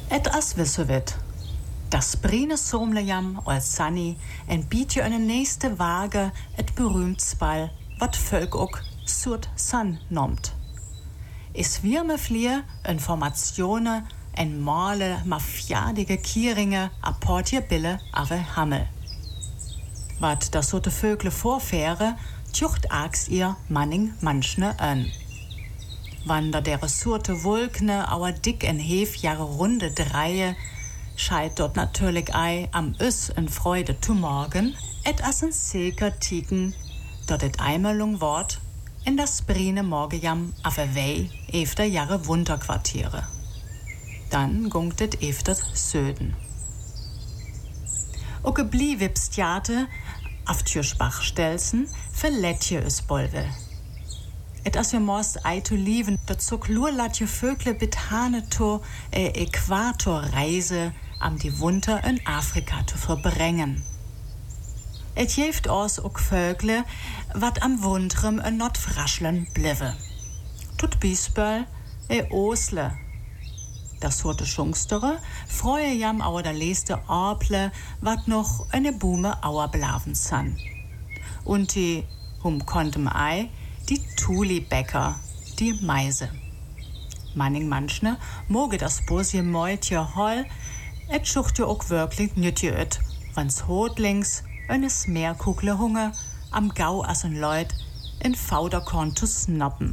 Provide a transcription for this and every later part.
Et as wissewit. Das brine somlejam als Sunny en bietje een nächste Waage et berühmt Spal, wat Völk ook Surt Sun nomt. Is wir me flier Informationen en male mafiadige Kieringe a portje bille ave Hammel. Wat das sote Vögle vorfähre, tjucht ags ihr manning manchne an. Wander dere surte Wulkne auer dick en hef jahre runde dreie, scheit dort natürlich ei am Üss en Freude zu morgen, et as en seker tiken, dort et Eimerlung Wort, in das brine Morgejam affe wei efter jahre Wunderquartiere. Dann gungt et efter Söden. Oke bliewipstjate, af Türschbach stelsen, verletje es bolwe. Et as je most ei to lieven, dat so klur lat je Vögle betane to Äquatorreise am die Wunder in Afrika zu verbrengen. Et jeft os ook Vögle, wat am Wundrem en Nordfraschlen bliwe. Tut Biesböll Osle. Das horte Schungstere freue jam auer der leste Orple, wat noch eine Bume auer blaven san. Und die kontem ei, die Tulibäcker, die Meise. Manning manchne moge das Bosje Meutje holl, et schucht jo ook wirklich nütje et, wann's hotlings eines Meerkugle Hunger am Gau as en Leut in Fauderkorn zu snappen.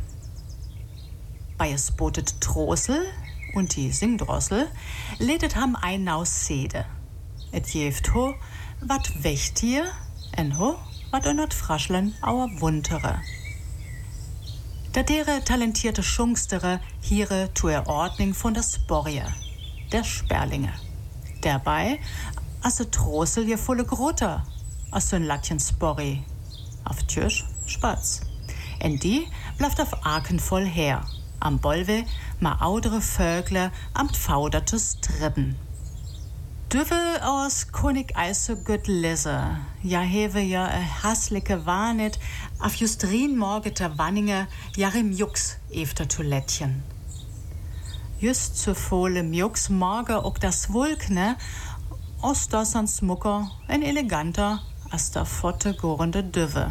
Bei es botet Trossel und die Singdrossel ledet ham ein naus Sede. Et jeft ho, wat wächtier, en ho, wat önert Fraschlen auer Wuntere. Da dere talentierte Schungstere hiere tu Ordnung von der Sporje, der Sperlinge. Dabei asse Trossel je volle Grotter, as so'n Latjen Sporri, auf Tschüsch Spatz. En die blaft auf Aken voll her, am Bolwe ma audere Vögle am Faudertes Tribben. Düwe aus König Eise Gött lisse, ja hewe ja hassliche Warnet, auf justrin morgeter Wanninge jarim Jux efter Toilettchen. Just zu vollem Jux morge ook das Wulkne, os das an Smucker en eleganter as der fotte gorende Düwe.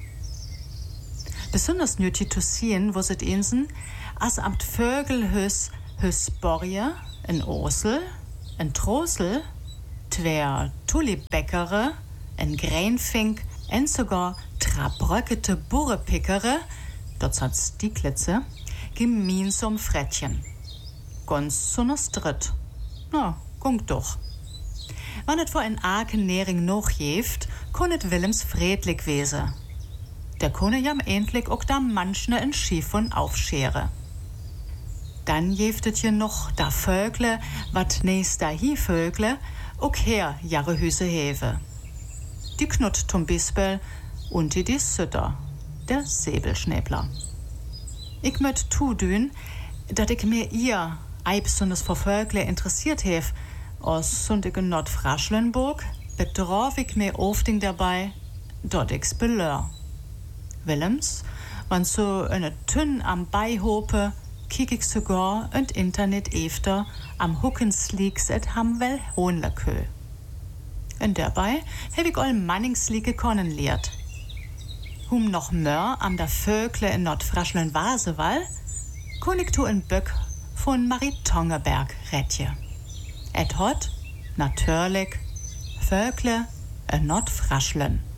Besonders nötig zu sehen, wo sit insen, as amt Vögel hüs Borje, en Osel, en Trossel, twer Tulibäckere, en Gränfink, en sogar trabröckete Burrepickere, dort hat Stieglitze, gemeinsam Frettchen. Ganz so nas dritt. Na, gungt doch. Wann et vor en Aken Nähring noch jeft, konnet Willems friedlich wese. Der konne jam endlich ook da manchne en Schiefon aufschere. Dann jeftet je noch da Vögle, wat nächst da hi Vögle, ook her jahre Hüse hewe. Die Knut zum Bispel und die Sütter, der Säbelschnäbler. Ich möt tudün, dat ich mir ihr besonders vor Vögle interessiert hef, aus sundigen Nordfraschlenburg betrauf ich mir ofting dabei, dort ich's belör. Willems, wann so eine Tünn am Beihope, kiek ich sogar und Internet efter am Huckensleaks et Hamwell Hohnlakö. Und dabei hab ich all Manningsliege konnen lehrt. Hum noch mehr am der Vögle in Nordfraschlen Wasewall, kun ich tu in Böck von Maritongerberg retje. Et hot, natürlich, Vögle in Nordfraschlen.